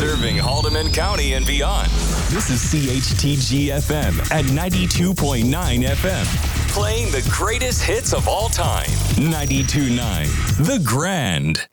Serving Haldeman County and beyond. This is CHTG FM at 92.9 FM. Playing the greatest hits of all time. 92.9 The Grand.